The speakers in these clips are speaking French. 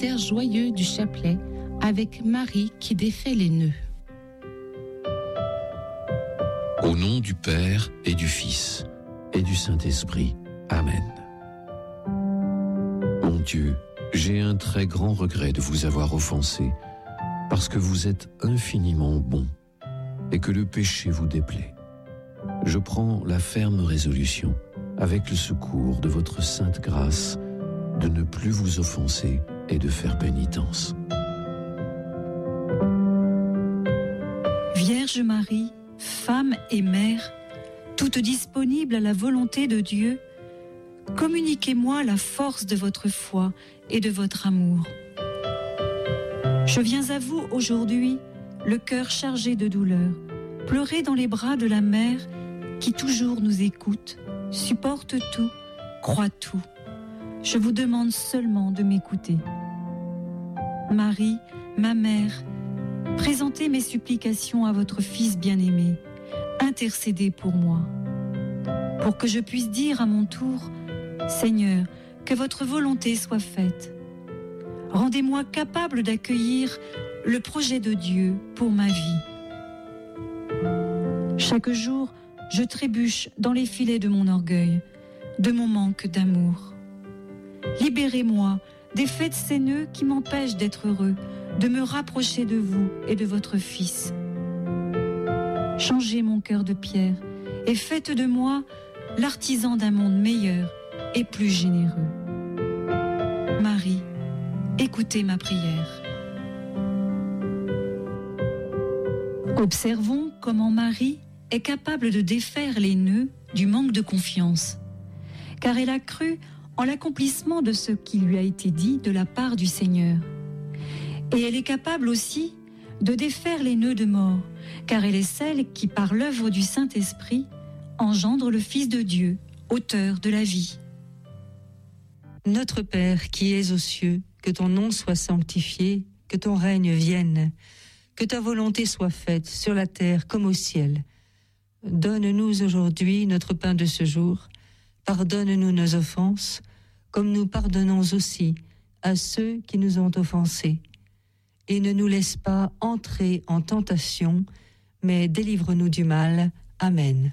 mystère joyeux du chapelet avec Marie qui défait les nœuds. Au nom du Père et du Fils et du Saint-Esprit. Amen. Mon Dieu, j'ai un très grand regret de vous avoir offensé, parce que vous êtes infiniment bon et que le péché vous déplaît. Je prends la ferme résolution, avec le secours de votre sainte grâce, de ne plus vous offenser et de faire pénitence. Vierge Marie, femme et mère, toute disponible à la volonté de Dieu, communiquez-moi la force de votre foi et de votre amour. Je viens à vous aujourd'hui, le cœur chargé de douleur, pleurer dans les bras de la mère qui toujours nous écoute, supporte tout, croit tout. Je vous demande seulement de m'écouter. Marie, ma mère, présentez mes supplications à votre Fils bien-aimé. Intercédez pour moi, pour que je puisse dire à mon tour, Seigneur, que votre volonté soit faite. Rendez-moi capable d'accueillir le projet de Dieu pour ma vie. Chaque jour, je trébuche dans les filets de mon orgueil, de mon manque d'amour. Libérez-moi, défaites ces nœuds qui m'empêchent d'être heureux, de me rapprocher de vous et de votre Fils. Changez mon cœur de pierre et faites de moi l'artisan d'un monde meilleur et plus généreux. Marie, écoutez ma prière. Observons comment Marie est capable de défaire les nœuds du manque de confiance, car elle a cru en l'accomplissement de ce qui lui a été dit de la part du Seigneur. Et elle est capable aussi de défaire les nœuds de mort, car elle est celle qui, par l'œuvre du Saint-Esprit, engendre le Fils de Dieu, auteur de la vie. Notre Père qui es aux cieux, que ton nom soit sanctifié, que ton règne vienne, que ta volonté soit faite sur la terre comme au ciel. Donne-nous aujourd'hui notre pain de ce jour. Pardonne-nous nos offenses, comme nous pardonnons aussi à ceux qui nous ont offensés. Et ne nous laisse pas entrer en tentation, mais délivre-nous du mal. Amen.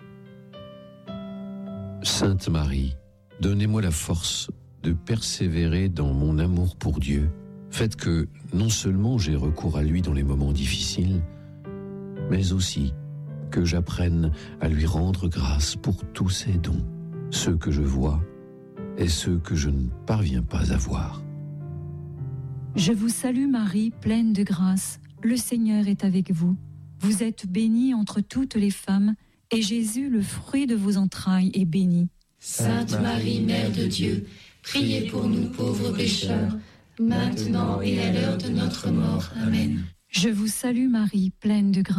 Sainte Marie, donnez-moi la force de persévérer dans mon amour pour Dieu. Faites que non seulement j'ai recours à lui dans les moments difficiles, mais aussi que j'apprenne à lui rendre grâce pour tous ses dons, ceux que je vois et ceux que je ne parviens pas à voir. Je vous salue Marie, pleine de grâce. Le Seigneur est avec vous. Vous êtes bénie entre toutes les femmes, et Jésus, le fruit de vos entrailles, est béni. Sainte Marie, Mère de Dieu, priez pour nous pauvres pécheurs, maintenant et à l'heure de notre mort. Amen. Je vous salue Marie, pleine de grâce.